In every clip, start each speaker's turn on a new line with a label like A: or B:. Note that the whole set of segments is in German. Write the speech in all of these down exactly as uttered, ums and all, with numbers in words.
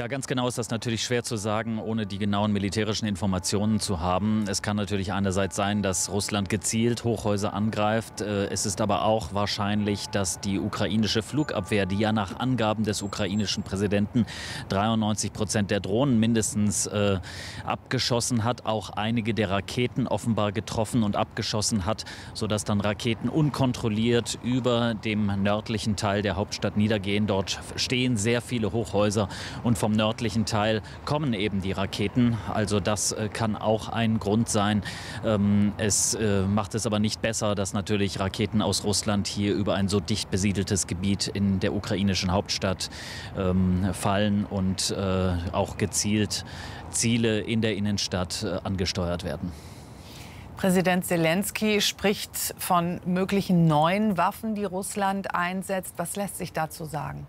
A: Ja, ganz genau ist das natürlich schwer zu sagen, ohne die genauen militärischen Informationen zu haben. Es kann natürlich einerseits sein, dass Russland gezielt Hochhäuser angreift. Es ist aber auch wahrscheinlich, dass die ukrainische Flugabwehr, die ja nach Angaben des ukrainischen Präsidenten dreiundneunzig Prozent der Drohnen mindestens äh, abgeschossen hat, auch einige der Raketen offenbar getroffen und abgeschossen hat, sodass dann Raketen unkontrolliert über dem nördlichen Teil der Hauptstadt niedergehen. Dort stehen sehr viele Hochhäuser und vom nördlichen Teil kommen eben die Raketen. Also das äh, kann auch ein Grund sein. Ähm, es äh, macht es aber nicht besser, dass natürlich Raketen aus Russland hier über ein so dicht besiedeltes Gebiet in der ukrainischen Hauptstadt ähm, fallen und äh, auch gezielt Ziele in der Innenstadt äh, angesteuert werden.
B: Präsident Selenskyj spricht von möglichen neuen Waffen, die Russland einsetzt. Was lässt sich dazu sagen?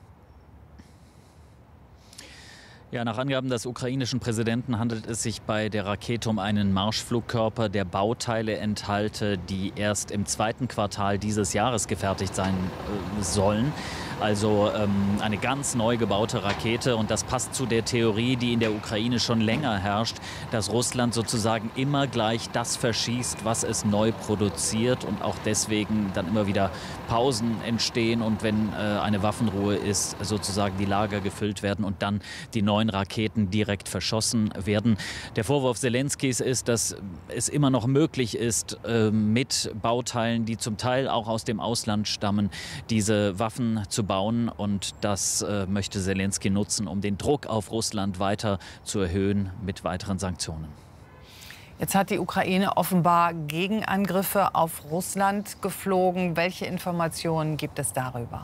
A: Ja, nach Angaben des ukrainischen Präsidenten handelt es sich bei der Rakete um einen Marschflugkörper, der Bauteile enthalte, die erst im zweiten Quartal dieses Jahres gefertigt sein äh, sollen. Also ähm, eine ganz neu gebaute Rakete. Und das passt zu der Theorie, die in der Ukraine schon länger herrscht, dass Russland sozusagen immer gleich das verschießt, was es neu produziert und auch deswegen dann immer wieder Pausen entstehen und wenn äh, eine Waffenruhe ist, sozusagen die Lager gefüllt werden und dann die neuen Raketen direkt verschossen werden. Der Vorwurf Selenskys ist, dass es immer noch möglich ist, äh, mit Bauteilen, die zum Teil auch aus dem Ausland stammen, diese Waffen zu bauen. Und das äh, möchte Selenskyj nutzen, um den Druck auf Russland weiter zu erhöhen mit weiteren Sanktionen.
B: Jetzt hat die Ukraine offenbar Gegenangriffe auf Russland geflogen. Welche Informationen gibt es darüber?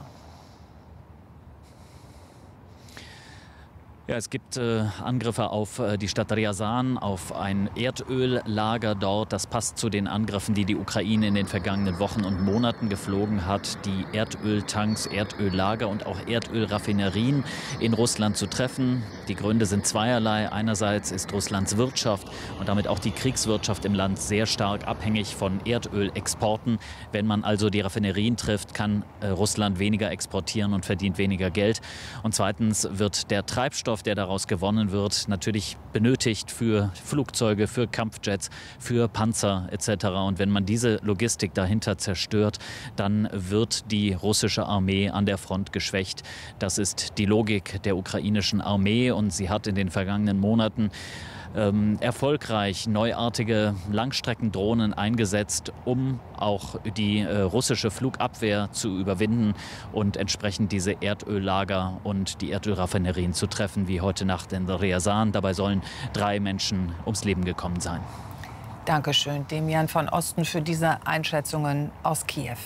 A: Ja, es gibt äh, Angriffe auf äh, die Stadt Ryazan, auf ein Erdöllager dort. Das passt zu den Angriffen, die die Ukraine in den vergangenen Wochen und Monaten geflogen hat, die Erdöltanks, Erdöllager und auch Erdölraffinerien in Russland zu treffen. Die Gründe sind zweierlei. Einerseits ist Russlands Wirtschaft und damit auch die Kriegswirtschaft im Land sehr stark abhängig von Erdölexporten. Wenn man also die Raffinerien trifft, kann äh, Russland weniger exportieren und verdient weniger Geld. Und zweitens wird der Treibstoff, der daraus gewonnen wird, natürlich benötigt für Flugzeuge, für Kampfjets, für Panzer et cetera. Und wenn man diese Logistik dahinter zerstört, dann wird die russische Armee an der Front geschwächt. Das ist die Logik der ukrainischen Armee und sie hat in den vergangenen Monaten Ähm, erfolgreich neuartige Langstreckendrohnen eingesetzt, um auch die äh, russische Flugabwehr zu überwinden und entsprechend diese Erdöllager und die Erdölraffinerien zu treffen, wie heute Nacht in Ryazan. Dabei sollen drei Menschen ums Leben gekommen sein.
B: Dankeschön, Demian von Osten, für diese Einschätzungen aus Kiew.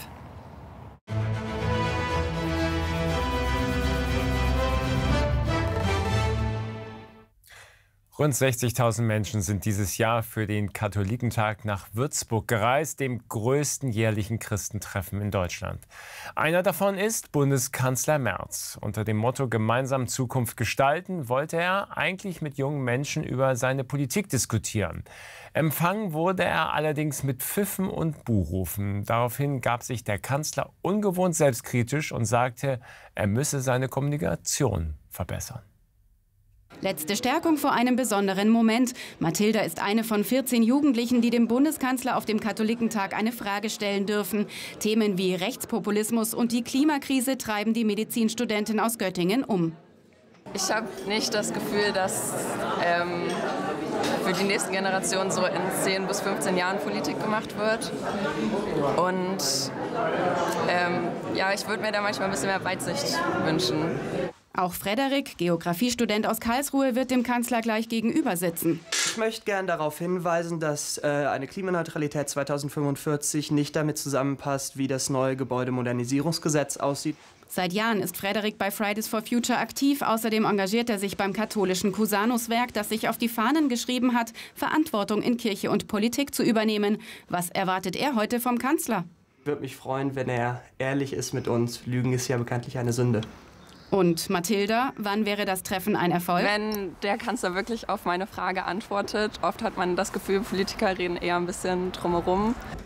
C: Rund sechzigtausend Menschen sind dieses Jahr für den Katholikentag nach Würzburg gereist, dem größten jährlichen Christentreffen in Deutschland. Einer davon ist Bundeskanzler Merz. Unter dem Motto Gemeinsam Zukunft gestalten wollte er eigentlich mit jungen Menschen über seine Politik diskutieren. Empfangen wurde er allerdings mit Pfiffen und Buhrufen. Daraufhin gab sich der Kanzler ungewohnt selbstkritisch und sagte, er müsse seine Kommunikation verbessern.
D: Letzte Stärkung vor einem besonderen Moment. Mathilda ist eine von vierzehn Jugendlichen, die dem Bundeskanzler auf dem Katholikentag eine Frage stellen dürfen. Themen wie Rechtspopulismus und die Klimakrise treiben die Medizinstudentin aus Göttingen um.
E: Ich habe nicht das Gefühl, dass ähm, für die nächsten Generationen so in zehn bis fünfzehn Jahren Politik gemacht wird. Und ähm, ja, ich würde mir da manchmal ein bisschen mehr Weitsicht wünschen.
D: Auch Frederik, Geografiestudent aus Karlsruhe, wird dem Kanzler gleich gegenüber sitzen.
F: Ich möchte gerne darauf hinweisen, dass äh, eine Klimaneutralität zweitausendfünfundvierzig nicht damit zusammenpasst, wie das neue Gebäudemodernisierungsgesetz aussieht.
D: Seit Jahren ist Frederik bei Fridays for Future aktiv. Außerdem engagiert er sich beim katholischen Cusanuswerk, das sich auf die Fahnen geschrieben hat, Verantwortung in Kirche und Politik zu übernehmen. Was erwartet er heute vom Kanzler?
F: Ich würde mich freuen, wenn er ehrlich ist mit uns. Lügen ist ja bekanntlich eine Sünde.
D: Und Mathilda, wann wäre das Treffen ein Erfolg?
E: Wenn der Kanzler wirklich auf meine Frage antwortet. Oft hat man das Gefühl, Politiker reden eher ein bisschen drumherum.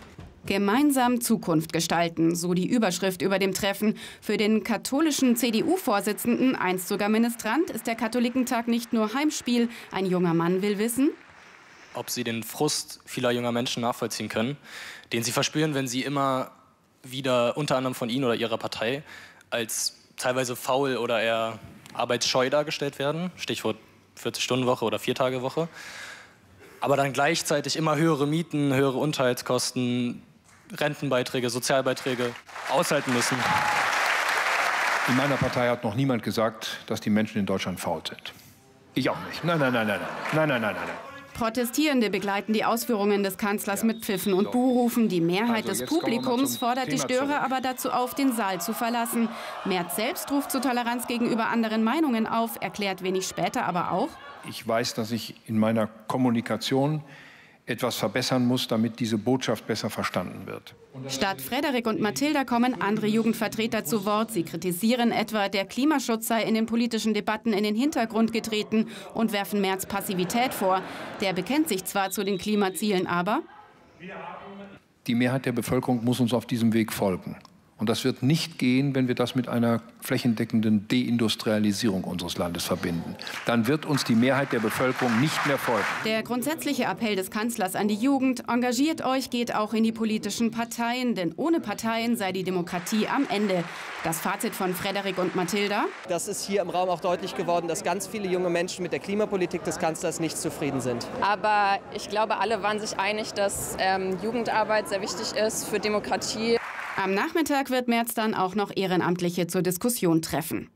D: Gemeinsam Zukunft gestalten, so die Überschrift über dem Treffen. Für den katholischen C D U-Vorsitzenden, einst sogar Ministrant, ist der Katholikentag nicht nur Heimspiel. Ein junger Mann will wissen,
G: ob sie den Frust vieler junger Menschen nachvollziehen können, den sie verspüren, wenn sie immer wieder unter anderem von ihnen oder ihrer Partei als teilweise faul oder eher arbeitsscheu dargestellt werden. Stichwort vierzig-Stunden-Woche oder Vier-Tage-Woche. Aber dann gleichzeitig immer höhere Mieten, höhere Unterhaltskosten, Rentenbeiträge, Sozialbeiträge aushalten müssen.
H: In meiner Partei hat noch niemand gesagt, dass die Menschen in Deutschland faul sind. Ich auch nicht. Nein, nein, nein, nein, nein, nein, nein, nein.
D: Protestierende begleiten die Ausführungen des Kanzlers mit Pfiffen und Buhrufen. Die Mehrheit des Publikums fordert die Störer aber dazu auf, den Saal zu verlassen. Merz selbst ruft zur Toleranz gegenüber anderen Meinungen auf, erklärt wenig später aber auch:
H: Ich weiß, dass ich in meiner Kommunikation etwas verbessern muss, damit diese Botschaft besser verstanden wird.
D: Statt Frederik und Mathilda kommen andere Jugendvertreter zu Wort. Sie kritisieren etwa, der Klimaschutz sei in den politischen Debatten in den Hintergrund getreten und werfen Merz Passivität vor. Der bekennt sich zwar zu den Klimazielen, aber
H: die Mehrheit der Bevölkerung muss uns auf diesem Weg folgen. Und das wird nicht gehen, wenn wir das mit einer flächendeckenden Deindustrialisierung unseres Landes verbinden. Dann wird uns die Mehrheit der Bevölkerung nicht mehr folgen.
D: Der grundsätzliche Appell des Kanzlers an die Jugend: Engagiert euch, geht auch in die politischen Parteien, denn ohne Parteien sei die Demokratie am Ende. Das Fazit von Frederik und Mathilda:
F: Das ist hier im Raum auch deutlich geworden, dass ganz viele junge Menschen mit der Klimapolitik des Kanzlers nicht zufrieden sind.
E: Aber ich glaube, alle waren sich einig, dass ähm, Jugendarbeit sehr wichtig ist für Demokratie.
D: Am Nachmittag wird Merz dann auch noch Ehrenamtliche zur Diskussion treffen.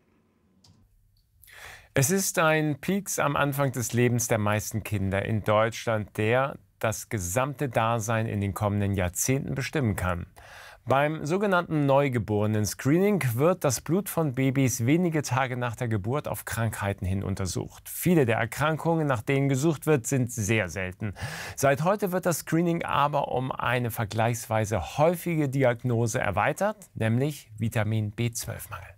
C: Es ist ein Peaks am Anfang des Lebens der meisten Kinder in Deutschland, der das gesamte Dasein in den kommenden Jahrzehnten bestimmen kann. Beim sogenannten Neugeborenen-Screening wird das Blut von Babys wenige Tage nach der Geburt auf Krankheiten hin untersucht. Viele der Erkrankungen, nach denen gesucht wird, sind sehr selten. Seit heute wird das Screening aber um eine vergleichsweise häufige Diagnose erweitert, nämlich Vitamin B zwölf Mangel.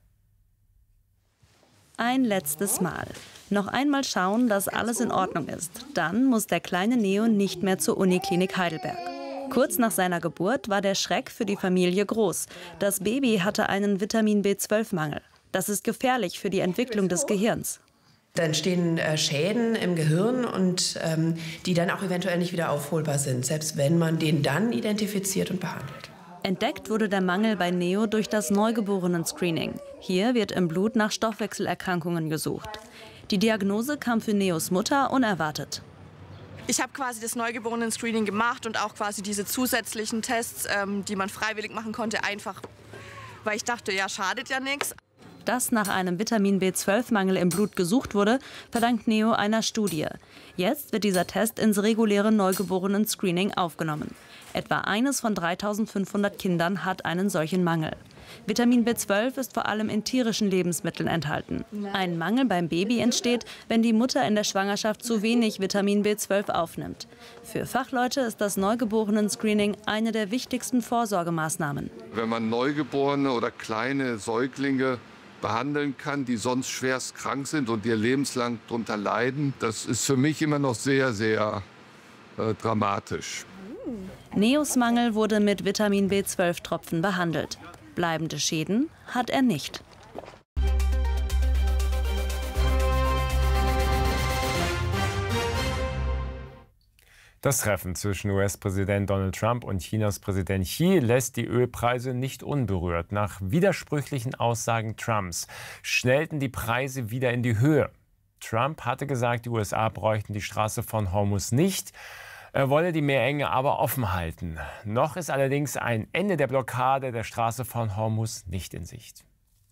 I: Ein letztes Mal. Noch einmal schauen, dass alles in Ordnung ist. Dann muss der kleine Neo nicht mehr zur Uniklinik Heidelberg. Kurz nach seiner Geburt war der Schreck für die Familie groß. Das Baby hatte einen Vitamin B zwölf Mangel. Das ist gefährlich für die Entwicklung des Gehirns.
J: Da entstehen äh, Schäden im Gehirn, und ähm, die dann auch eventuell nicht wieder aufholbar sind, selbst wenn man den dann identifiziert und behandelt.
I: Entdeckt wurde der Mangel bei Neo durch das Neugeborenen-Screening. Hier wird im Blut nach Stoffwechselerkrankungen gesucht. Die Diagnose kam für Neos Mutter unerwartet.
K: Ich habe quasi das Neugeborenen-Screening gemacht und auch quasi diese zusätzlichen Tests, ähm, die man freiwillig machen konnte, einfach weil ich dachte, ja, schadet ja nichts.
I: Dass nach einem Vitamin B zwölf Mangel im Blut gesucht wurde, verdankt Neo einer Studie. Jetzt wird dieser Test ins reguläre Neugeborenen-Screening aufgenommen. Etwa eines von dreitausendfünfhundert Kindern hat einen solchen Mangel. Vitamin B zwölf ist vor allem in tierischen Lebensmitteln enthalten. Ein Mangel beim Baby entsteht, wenn die Mutter in der Schwangerschaft zu wenig Vitamin B zwölf aufnimmt. Für Fachleute ist das Neugeborenen-Screening eine der wichtigsten Vorsorgemaßnahmen.
L: Wenn man Neugeborene oder kleine Säuglinge behandeln kann, die sonst schwerst krank sind und ihr lebenslang darunter leiden, das ist für mich immer noch sehr, sehr äh, dramatisch.
I: Neos Mangel wurde mit Vitamin B zwölf Tropfen behandelt. Bleibende Schäden hat er nicht.
C: Das Treffen zwischen U S-Präsident Donald Trump und Chinas Präsident Xi lässt die Ölpreise nicht unberührt. Nach widersprüchlichen Aussagen Trumps schnellten die Preise wieder in die Höhe. Trump hatte gesagt, die U S A bräuchten die Straße von Hormuz nicht. Er wolle die Meerenge aber offen halten. Noch ist allerdings ein Ende der Blockade der Straße von Hormuz nicht in Sicht.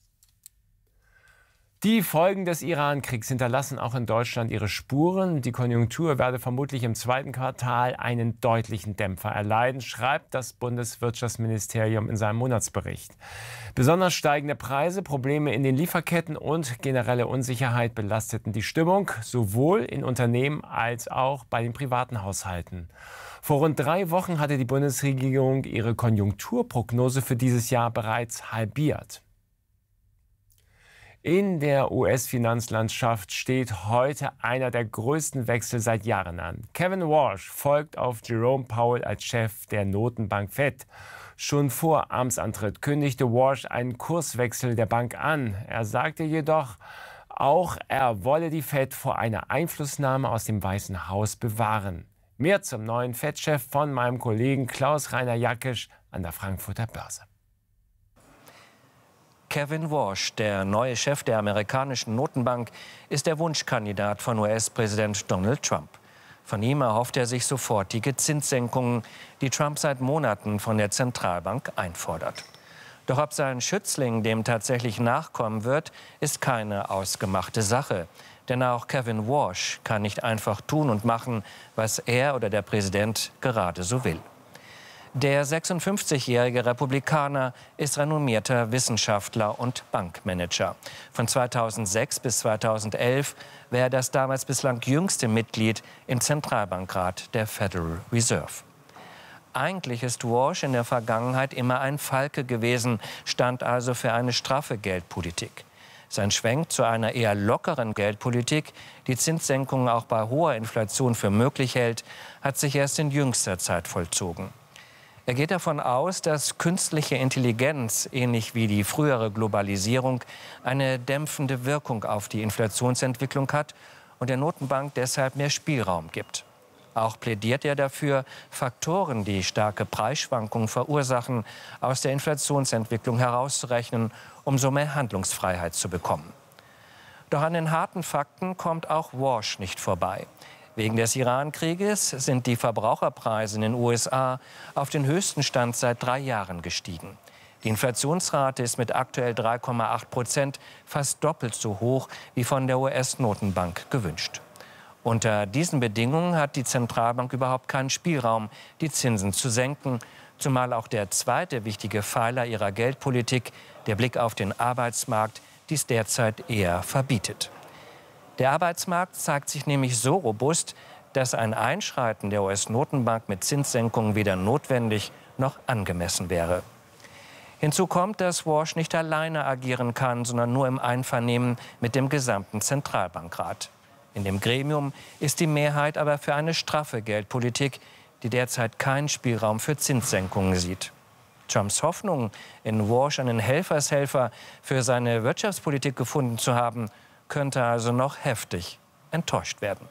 C: Die Folgen des Iran-Kriegs hinterlassen auch in Deutschland ihre Spuren. Die Konjunktur werde vermutlich im zweiten Quartal einen deutlichen Dämpfer erleiden, schreibt das Bundeswirtschaftsministerium in seinem Monatsbericht. Besonders steigende Preise, Probleme in den Lieferketten und generelle Unsicherheit belasteten die Stimmung, sowohl in Unternehmen als auch bei den privaten Haushalten. Vor rund drei Wochen hatte die Bundesregierung ihre Konjunkturprognose für dieses Jahr bereits halbiert. In der U S-Finanzlandschaft steht heute einer der größten Wechsel seit Jahren an. Kevin Warsh folgt auf Jerome Powell als Chef der Notenbank Fed. Schon vor Amtsantritt kündigte Warsh einen Kurswechsel der Bank an. Er sagte jedoch, auch er wolle die Fed vor einer Einflussnahme aus dem Weißen Haus bewahren. Mehr zum neuen Fed-Chef von meinem Kollegen Klaus-Rainer Jackisch an der Frankfurter Börse.
M: Kevin Warsh, der neue Chef der amerikanischen Notenbank, ist der Wunschkandidat von U S-Präsident Donald Trump. Von ihm erhofft er sich sofortige Zinssenkungen, die Trump seit Monaten von der Zentralbank einfordert. Doch ob sein Schützling dem tatsächlich nachkommen wird, ist keine ausgemachte Sache. Denn auch Kevin Warsh kann nicht einfach tun und machen, was er oder der Präsident gerade so will. Der sechsundfünfzigjährige Republikaner ist renommierter Wissenschaftler und Bankmanager. Von zweitausendsechs bis zweitausendelf war er das damals bislang jüngste Mitglied im Zentralbankrat der Federal Reserve. Eigentlich ist Warsh in der Vergangenheit immer ein Falke gewesen, stand also für eine straffe Geldpolitik. Sein Schwenk zu einer eher lockeren Geldpolitik, die Zinssenkungen auch bei hoher Inflation für möglich hält, hat sich erst in jüngster Zeit vollzogen. Er geht davon aus, dass künstliche Intelligenz, ähnlich wie die frühere Globalisierung, eine dämpfende Wirkung auf die Inflationsentwicklung hat und der Notenbank deshalb mehr Spielraum gibt. Auch plädiert er dafür, Faktoren, die starke Preisschwankungen verursachen, aus der Inflationsentwicklung herauszurechnen, um so mehr Handlungsfreiheit zu bekommen. Doch an den harten Fakten kommt auch Warsh nicht vorbei. Wegen des Iran-Krieges sind die Verbraucherpreise in den U S A auf den höchsten Stand seit drei Jahren gestiegen. Die Inflationsrate ist mit aktuell drei Komma acht Prozent fast doppelt so hoch wie von der U S-Notenbank gewünscht. Unter diesen Bedingungen hat die Zentralbank überhaupt keinen Spielraum, die Zinsen zu senken, zumal auch der zweite wichtige Pfeiler ihrer Geldpolitik, der Blick auf den Arbeitsmarkt, dies derzeit eher verbietet. Der Arbeitsmarkt zeigt sich nämlich so robust, dass ein Einschreiten der U S-Notenbank mit Zinssenkungen weder notwendig noch angemessen wäre. Hinzu kommt, dass Warsh nicht alleine agieren kann, sondern nur im Einvernehmen mit dem gesamten Zentralbankrat. In dem Gremium ist die Mehrheit aber für eine straffe Geldpolitik, die derzeit keinen Spielraum für Zinssenkungen sieht. Trumps Hoffnung, in Warsh einen Helfershelfer für seine Wirtschaftspolitik gefunden zu haben, könnte also noch heftig enttäuscht werden.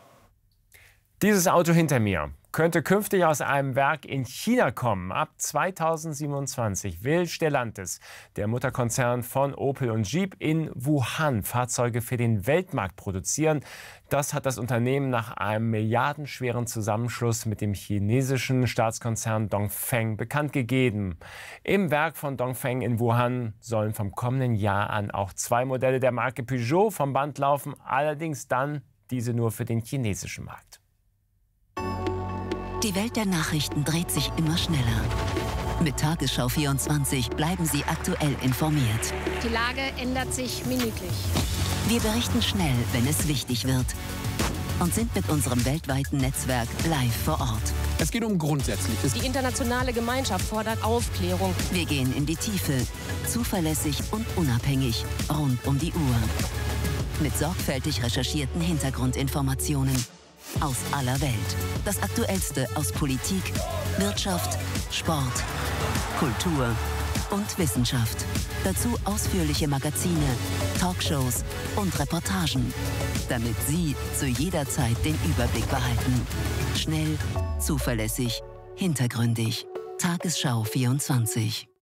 C: Dieses Auto hinter mir könnte künftig aus einem Werk in China kommen. Ab zweitausendsiebenundzwanzig will Stellantis, der Mutterkonzern von Opel und Jeep, in Wuhan Fahrzeuge für den Weltmarkt produzieren. Das hat das Unternehmen nach einem milliardenschweren Zusammenschluss mit dem chinesischen Staatskonzern Dongfeng bekannt gegeben. Im Werk von Dongfeng in Wuhan sollen vom kommenden Jahr an auch zwei Modelle der Marke Peugeot vom Band laufen, allerdings dann diese nur für den chinesischen Markt.
N: Die Welt der Nachrichten dreht sich immer schneller. Mit Tagesschau vierundzwanzig bleiben Sie aktuell informiert.
O: Die Lage ändert sich minütlich.
N: Wir berichten schnell, wenn es wichtig wird. Und sind mit unserem weltweiten Netzwerk live vor Ort.
P: Es geht um Grundsätzliches.
O: Die internationale Gemeinschaft fordert Aufklärung.
N: Wir gehen in die Tiefe, zuverlässig und unabhängig, rund um die Uhr. Mit sorgfältig recherchierten Hintergrundinformationen. Aus aller Welt. Das Aktuellste aus Politik, Wirtschaft, Sport, Kultur und Wissenschaft. Dazu ausführliche Magazine, Talkshows und Reportagen. Damit Sie zu jeder Zeit den Überblick behalten. Schnell, zuverlässig, hintergründig. Tagesschau vierundzwanzig.